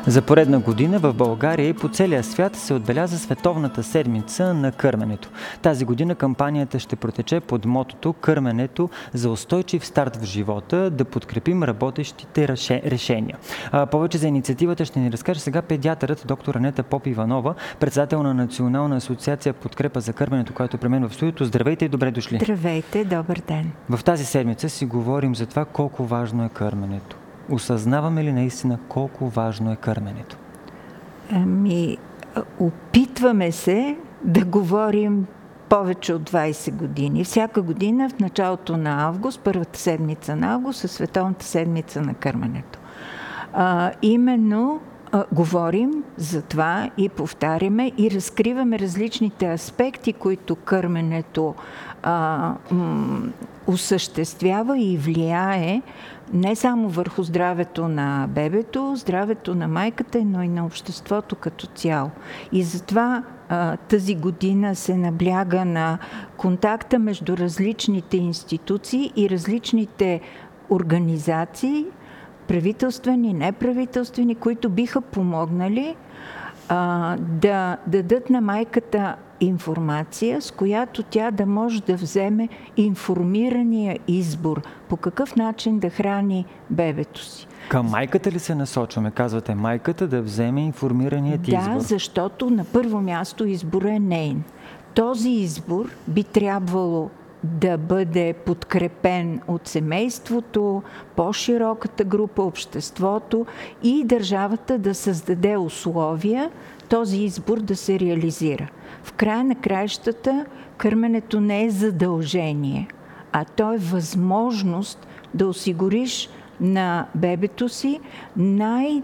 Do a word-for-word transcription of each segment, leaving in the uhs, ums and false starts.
За поредна година в България и по целия свят се отбеляза Световната седмица на кърменето. Тази година кампанията ще протече под мотото "Кърменето за устойчив старт в живота, да подкрепим работещите решения". А, повече за инициативата ще ни разкаже сега педиатърът доктор Анета Поп-Иванова, председател на Национална асоциация "Подкрепа за кърменето", която е при мен в студиото. Здравейте и добре дошли! Здравейте, добър ден! В тази седмица си говорим за това колко важно е кърменето. Осъзнаваме ли наистина колко важно е кърменето? Ами, опитваме се да говорим повече от двайсет години. Всяка година в началото на август, първата седмица на август, е Световната седмица на кърменето. А, именно а, говорим за това и повтаряме и разкриваме различните аспекти, които кърменето а, м- осъществява и влияе не само върху здравето на бебето, здравето на майката, но и на обществото като цяло. И затова а, тази година се набляга на контакта между различните институции и различните организации, правителствени, неправителствени, които биха помогнали а, да дадат на майката информация, с която тя да може да вземе информирания избор по какъв начин да храни бебето си. Към майката ли се насочваме? Казвате майката да вземе информираният да, избор. Да, защото на първо място избор е нейн. Този избор би трябвало да бъде подкрепен от семейството, по-широката група, обществото и държавата да създаде условия този избор да се реализира. В края на краищата кърменето не е задължение, а то е възможност да осигуриш на бебето си най-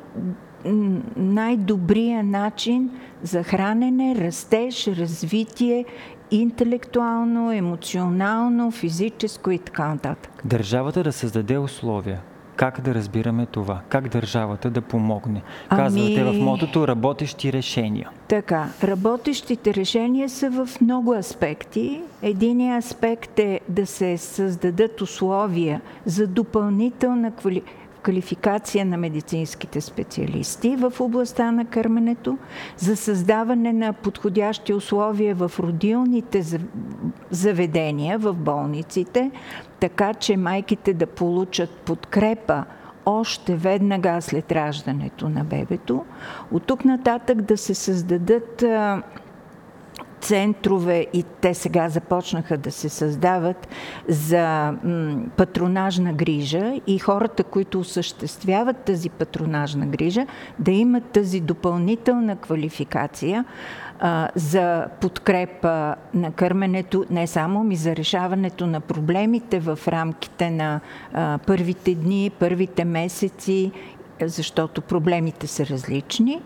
най-добрия начин за хранене, растеж, развитие, интелектуално, емоционално, физическо и така нататък. Държавата да създаде условия. Как да разбираме това? Как държавата да помогне? Казвате ами... в мотото "работещи решения". Така, работещите решения са в много аспекти. Единият аспект е да се създадат условия за допълнителна квали... квалификация на медицинските специалисти в областта на кърменето, за създаване на подходящи условия в родилните заведения, в болниците, така че майките да получат подкрепа още веднага след раждането на бебето. От тук нататък да се създадат а, центрове, и те сега започнаха да се създават, за м, патронажна грижа и хората, които осъществяват тази патронажна грижа, да имат тази допълнителна квалификация а, за подкрепа на кърменето, не само ми за решаването на проблемите в рамките на а, първите дни, първите месеци, защото проблемите са различни.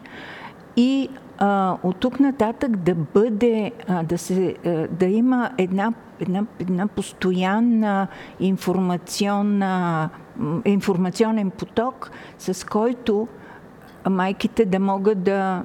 И а, от тук нататък да бъде, а, да, се, а, да има една, една, една постоянна информационна, информационен поток, с който майките да могат да,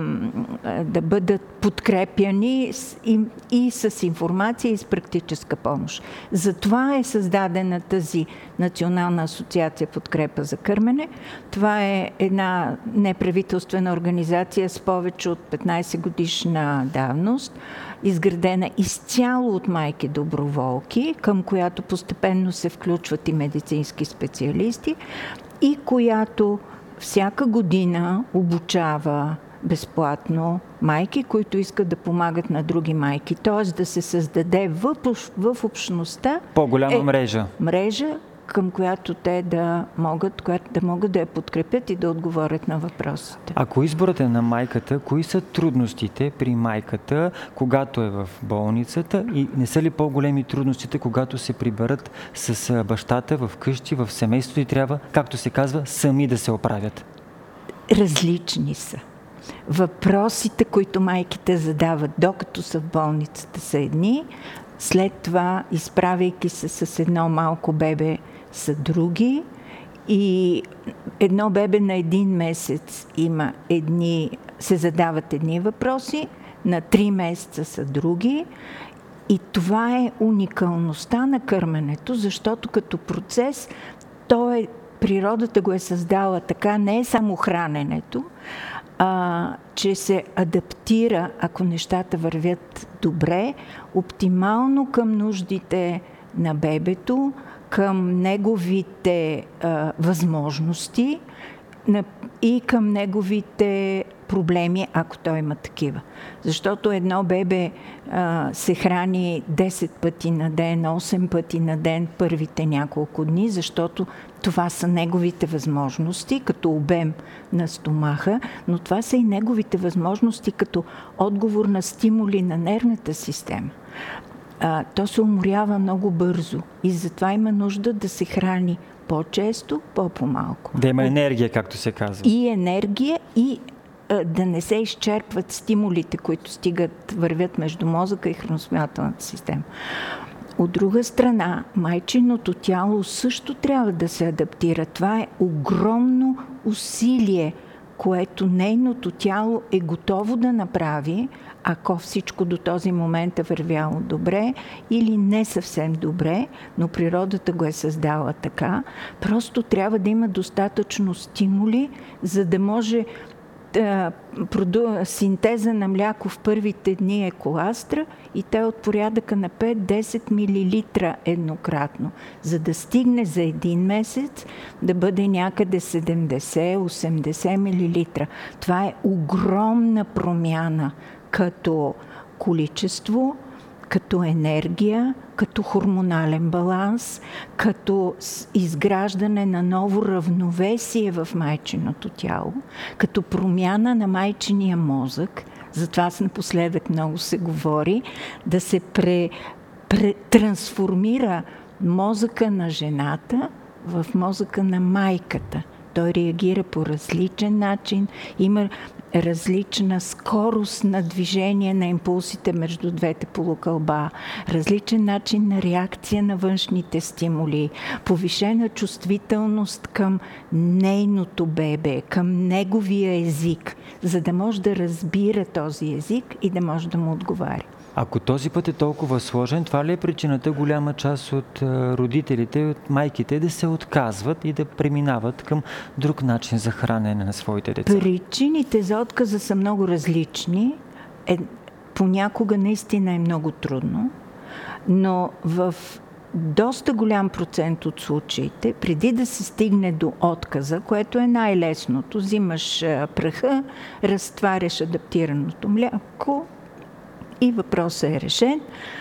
да бъдат подкрепяни и, и с информация, и с практическа помощ. Затова е създадена тази Национална асоциация "Подкрепа за кърмене". Това е една неправителствена организация с повече от петнайсет годишна давност, изградена изцяло от майки доброволки, към която постепенно се включват и медицински специалисти, и която всяка година обучава безплатно майки, които искат да помагат на други майки. Т.е. да се създаде в, в общността по-голяма е, мрежа. Мрежа, към която те да могат, която да могат да я подкрепят и да отговорят на въпросите. Ако изборът е на майката, кои са трудностите при майката, когато е в болницата, и не са ли по-големи трудностите, когато се приберат с бащата в къщи, в семейството и трябва, както се казва, сами да се оправят? Различни са. Въпросите, които майките задават докато са в болницата, са едни, след това, изправяйки се с едно малко бебе, са други, и едно бебе на един месец има едни, се задават едни въпроси, на три месеца са други, и това е уникалността на кърменето, защото като процес то е природата го е създала така, не е само храненето, а, че се адаптира, ако нещата вървят добре, оптимално към нуждите на бебето, към неговите а, възможности на, и към неговите проблеми, ако той има такива. Защото едно бебе а, се храни десет пъти на ден, осем пъти на ден първите няколко дни, защото това са неговите възможности като обем на стомаха, но това са и неговите възможности като отговор на стимули на нервната система. А, то се уморява много бързо и затова има нужда да се храни по-често, по-помалко. Да има енергия, както се казва. И енергия, и а, да не се изчерпват стимулите, които стигат, вървят между мозъка и храносмилателната система. От друга страна, майчиното тяло също трябва да се адаптира. Това е огромно усилие, което нейното тяло е готово да направи, ако всичко до този момент е вървяло добре или не съвсем добре, но природата го е създала така. Просто трябва да има достатъчно стимули, за да може да, синтеза на мляко в първите дни е коластра и те от порядъка на пет до десет милилитра еднократно, за да стигне за един месец да бъде някъде седемдесет до осемдесет милилитра. Това е огромна промяна като количество, като енергия, като хормонален баланс, като изграждане на ново равновесие в майчиното тяло, като промяна на майчиния мозък. Затова напоследък много се говори да се пре, пре, трансформира мозъка на жената в мозъка на майката. Той реагира по различен начин, има различна скорост на движение на импулсите между двете полукълба, различен начин на реакция на външните стимули, повишена чувствителност към нейното бебе, към неговия език, за да може да разбира този език и да може да му отговаря. Ако този път е толкова сложен, това ли е причината голяма част от родителите, от майките да се отказват и да преминават към друг начин за хранене на своите деца? Причините за отказа са много различни. Е, понякога наистина е много трудно, но в доста голям процент от случаите, преди да се стигне до отказа, което е най-лесното, взимаш праха, разтваряш адаптираното мляко, и въпросът е решен.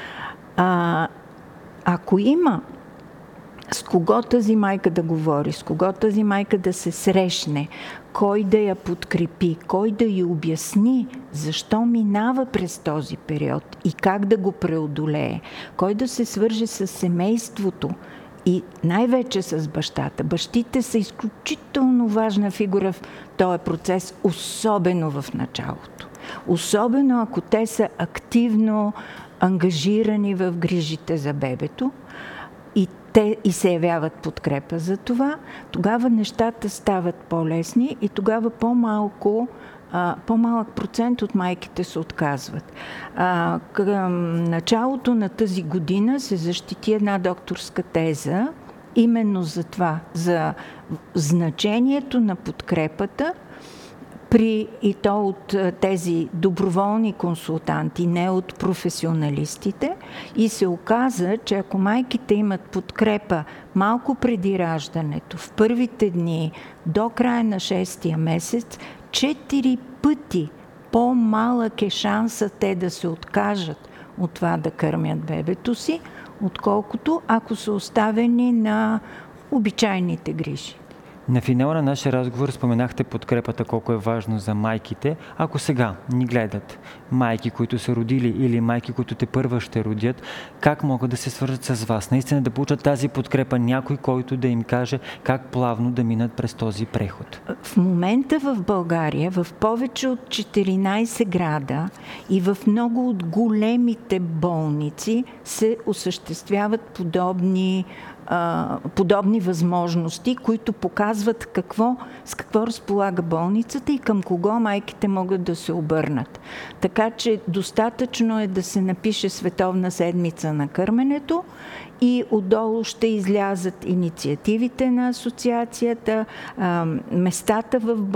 А, ако има с кого тази майка да говори, с кого тази майка да се срещне, кой да я подкрепи, кой да й обясни защо минава през този период и как да го преодолее, кой да се свърже с семейството и най-вече с бащата. Бащите са изключително важна фигура в този процес, особено в началото. Особено ако те са активно ангажирани в грижите за бебето и те и се явяват подкрепа за това, тогава нещата стават по-лесни и тогава по-малко, а, по-малък процент от майките се отказват. А, към началото на тази година се защити една докторска теза именно за това, за значението на подкрепата при и то от тези доброволни консултанти, не от професионалистите, и се оказа, че ако майките имат подкрепа малко преди раждането, в първите дни, до края на шестия месец, четири пъти по-малък е шанса те да се откажат от това да кърмят бебето си, отколкото ако са оставени на обичайните грижи. На финала на нашия разговор споменахте подкрепата, колко е важно за майките. Ако сега ни гледат майки, които са родили или майки, които те първа ще родят, как могат да се свържат с вас? Наистина да получат тази подкрепа, някой, който да им каже как плавно да минат през този преход. В момента в България, в повече от четиринайсет града и в много от големите болници се осъществяват подобни а, подобни възможности, които показват какво, с какво разполага болницата и към кого майките могат да се обърнат. Така че достатъчно е да се напише Световна седмица на кърменето и отдолу ще излязат инициативите на асоциацията, а, местата в